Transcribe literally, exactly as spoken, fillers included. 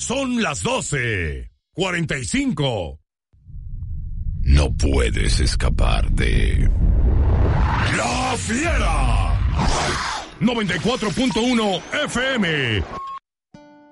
son las doce, cuarenta y cinco. No puedes escapar de... ¡La Fiera! noventa y cuatro punto uno F M.